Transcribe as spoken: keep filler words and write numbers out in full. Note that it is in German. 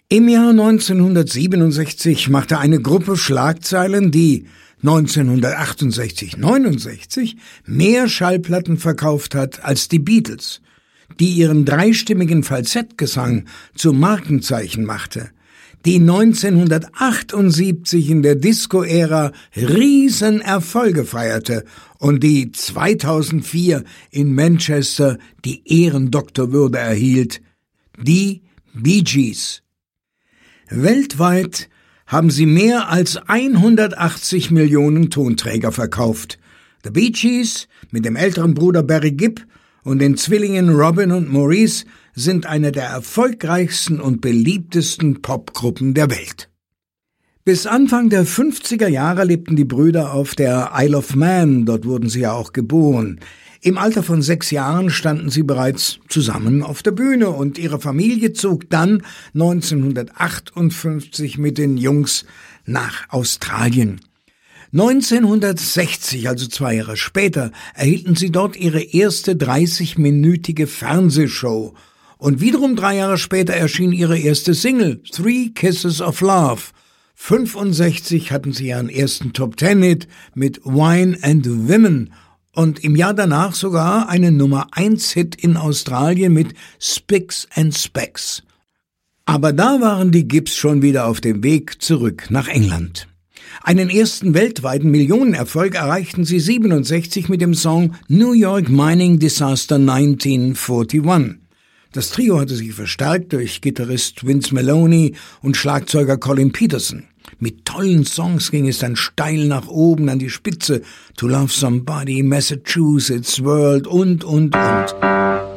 Im Jahr neunzehnhundertsiebenundsechzig machte eine Gruppe Schlagzeilen, die neunzehnhundertachtundsechzig neunundsechzig mehr Schallplatten verkauft hat als die Beatles, die ihren dreistimmigen Falsettgesang zum Markenzeichen machte, die neunzehnhundertachtundsiebzig in der Disco-Ära Riesenerfolge feierte und die zweitausendvier in Manchester die Ehrendoktorwürde erhielt, die Bee Gees. Weltweit haben sie mehr als hundertachtzig Millionen Tonträger verkauft. The Bee Gees mit dem älteren Bruder Barry Gibb und den Zwillingen Robin und Maurice sind eine der erfolgreichsten und beliebtesten Popgruppen der Welt. Bis Anfang der fünfziger Jahre lebten die Brüder auf der Isle of Man, dort wurden sie ja auch geboren. Im Alter von sechs Jahren standen sie bereits zusammen auf der Bühne und ihre Familie zog dann neunzehnhundertachtundfünfzig mit den Jungs nach Australien. neunzehnhundertsechzig, also zwei Jahre später, erhielten sie dort ihre erste dreißigminütige Fernsehshow. Und wiederum drei Jahre später erschien ihre erste Single, Three Kisses of Love. fünfundsechzig hatten sie ihren ersten Top-Ten-Hit mit Wine and Women und im Jahr danach sogar einen Nummer eins Hit in Australien mit Spicks and Specks. Aber da waren die Gibbs schon wieder auf dem Weg zurück nach England. Einen ersten weltweiten Millionenerfolg erreichten sie siebenundsechzig mit dem Song New York Mining Disaster neunzehnhunderteinundvierzig. Das Trio hatte sich verstärkt durch Gitarrist Vince Maloney und Schlagzeuger Colin Peterson. Mit tollen Songs ging es dann steil nach oben an die Spitze. To Love Somebody, Massachusetts World und, und, und.